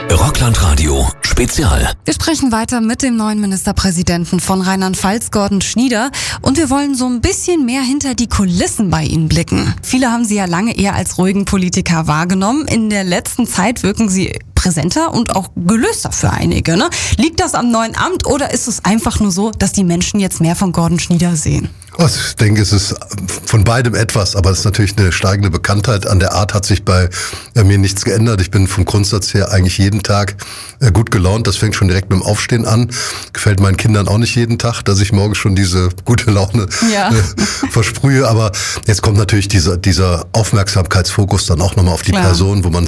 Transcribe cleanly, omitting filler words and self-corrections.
Rockland-Radio Spezial. Wir sprechen weiter mit dem neuen Ministerpräsidenten von Rheinland-Pfalz, Gordon Schnieder. Und wir wollen so ein bisschen mehr hinter die Kulissen bei Ihnen blicken. Viele haben Sie ja lange eher als ruhigen Politiker wahrgenommen. In der letzten Zeit wirken Sie präsenter und auch gelöster für einige, ne? Liegt das am neuen Amt oder ist es einfach nur so, dass die Menschen jetzt mehr von Gordon Schnieder sehen? Ich denke, es ist von beidem etwas, aber es ist natürlich eine steigende Bekanntheit. An der Art hat sich bei mir nichts geändert. Ich bin vom Grundsatz her eigentlich jeden Tag gut gelaunt. Das fängt schon direkt mit dem Aufstehen an. Gefällt meinen Kindern auch nicht jeden Tag, dass ich morgens schon diese gute Laune versprühe. Aber jetzt kommt natürlich dieser Aufmerksamkeitsfokus dann auch nochmal auf die Person, wo man